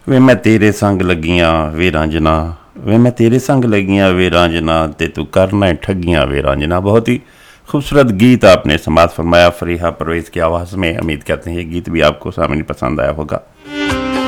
ਵੇ ਮੈਂ ਤੇਰੇ संग लगियां वे रांझना, वे मैं तेरे संग लगियां वे रांझना, ते तू करना है ठगियां वे रांझना। बहुत ही खूबसूरत गीत आपने समाज फरमाया फरीहा परवेज़ की आवाज़ में। उम्मीद करते हैं ये गीत भी आपको सामने पसंद आया होगा।